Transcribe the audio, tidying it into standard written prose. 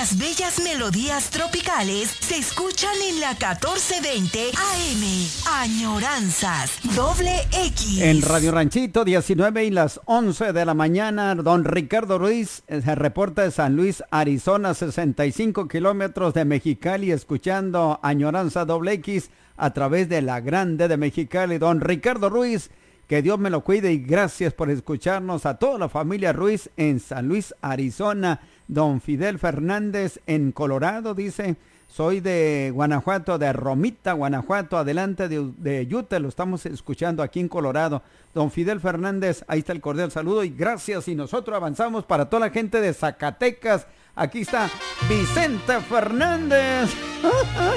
Las bellas melodías tropicales se escuchan en la 1420 AM. Añoranzas, doble X. En Radio Ranchito, 19 y las 11 de la mañana, don Ricardo Ruiz se reporta de San Luis, Arizona, 65 kilómetros de Mexicali, escuchando Añoranza doble X a través de la Grande de Mexicali. Don Ricardo Ruiz, que Dios me lo cuide y gracias por escucharnos. A toda la familia Ruiz en San Luis, Arizona. Don Fidel Fernández en Colorado dice: soy de Guanajuato, de Romita, Guanajuato, adelante de Utah, lo estamos escuchando aquí en Colorado. Don Fidel Fernández, ahí está el cordial saludo y gracias. Y nosotros avanzamos para toda la gente de Zacatecas. Aquí está Vicente Fernández.